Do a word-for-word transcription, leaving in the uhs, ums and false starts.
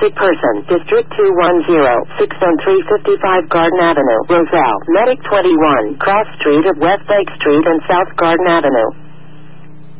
Sick person. District two one zero. six one three five Garden Avenue. Roselle. Medic twenty-one. Cross Street of West Lake Street and South Garden Avenue.